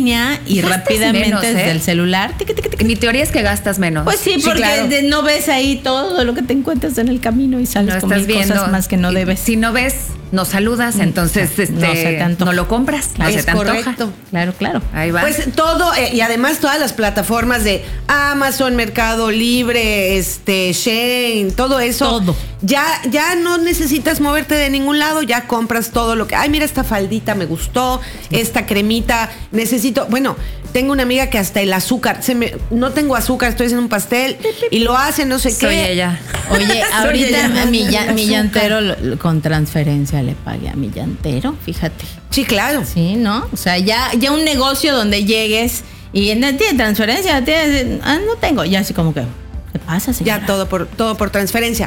línea y Gastas rápidamente menos, desde el celular. Mi teoría es que gastas menos. Pues sí, porque claro. no ves ahí todo lo que te encuentras en el camino y sales No con estás mil viendo cosas más que no debes. Si no ves, no saludas, entonces no se te antoja. no lo compras. No Es se te antoja. correcto. Claro. Ahí va. Pues todo, y además todas las plataformas de Amazon, Mercado Libre, Shein, todo eso. Todo. Ya no necesitas moverte de ningún lado, ya compras todo lo que. Ay, mira, esta faldita me gustó, esta cremita, necesito. Bueno, tengo una amiga que hasta el azúcar, no tengo azúcar, estoy haciendo un pastel y lo hace, no sé qué. Soy ella. Oye, ahorita ella. mi Azúcar. llantero con transferencia le pagué a mi llantero, fíjate. Sí, claro. Sí, ¿no? O sea, ya un negocio donde llegues y tiene transferencia, no tengo, ya así como que, ¿qué pasa, señora? Ya todo por transferencia.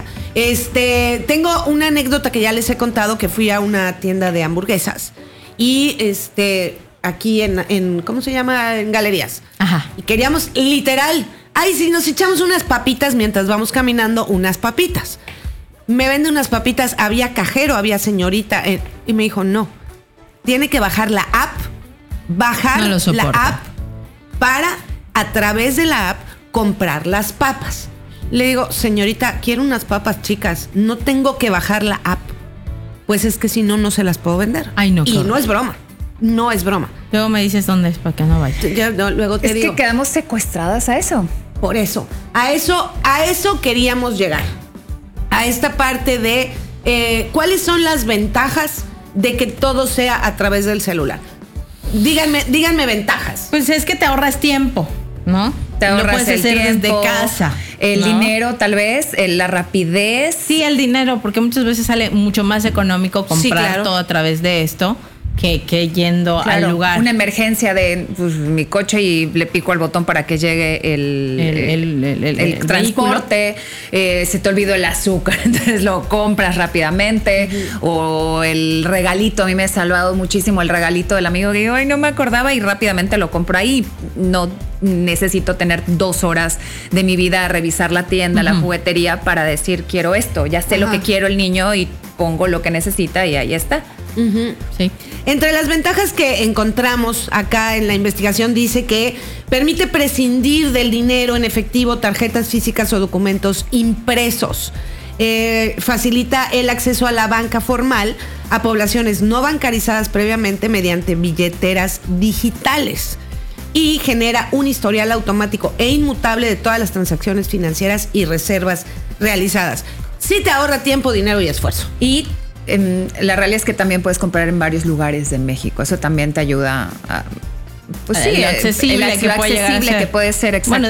Tengo una anécdota que ya les he contado, que fui a una tienda de hamburguesas y aquí en ¿cómo se llama? En Galerías. Ajá. Y queríamos literal, sí, nos echamos unas papitas mientras vamos caminando, unas papitas. Me vende unas papitas, había cajero, había señorita, y me dijo, no, tiene que bajar la app, No lo soporto. la app para, a través de la app, comprar las papas. Le digo, señorita, quiero unas papas chicas, no tengo que bajar la app. Pues es que si no se las puedo vender. Ay, no, y qué no es broma, no es broma. Luego me dices dónde es para que no vaya. Luego te Es digo. que quedamos secuestradas a eso. Por eso, a eso queríamos llegar. A esta parte de cuáles son las ventajas de que todo sea a través del celular. Díganme ventajas. Pues es que te ahorras tiempo, ¿no? Te Lo ahorras puedes el hacer tiempo, desde casa. el ¿no? dinero, tal vez, la rapidez. Sí, el dinero, porque muchas veces sale mucho más económico comprar Sí, claro. todo a través de esto que yendo Claro, al lugar. una emergencia de mi coche y le pico al botón para que llegue el transporte, se te olvidó el azúcar, entonces lo compras rápidamente, o el regalito, a mí me ha salvado muchísimo el regalito del amigo que digo, ay, no me acordaba y rápidamente lo compro ahí. No necesito tener 2 horas de mi vida a revisar la tienda, la juguetería para decir quiero esto, ya sé lo que quiero el niño y pongo lo que necesita y ahí está. Sí. Entre las ventajas que encontramos acá en la investigación dice que permite prescindir del dinero en efectivo, tarjetas físicas o documentos impresos. Facilita el acceso a la banca formal a poblaciones no bancarizadas previamente mediante billeteras digitales y genera un historial automático e inmutable de todas las transacciones financieras y reservas realizadas. Sí te ahorra tiempo, dinero y esfuerzo. Y la realidad es que también puedes comprar en varios lugares de México. Eso también te ayuda a... Pues sí, lo accesible, lo accesible que puede ser, exacto. Bueno,